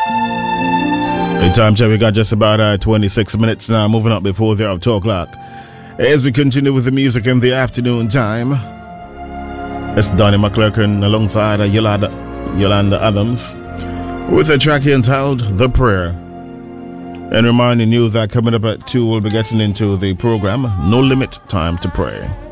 The time check, we got just about 26 minutes now, moving up before the 2 o'clock. As we continue with the music in the afternoon time, it's Donnie McClurkin alongside Yolanda Adams with a track entitled The Prayer. And reminding you that coming up at 2, we'll be getting into the program No Limit Time to Pray.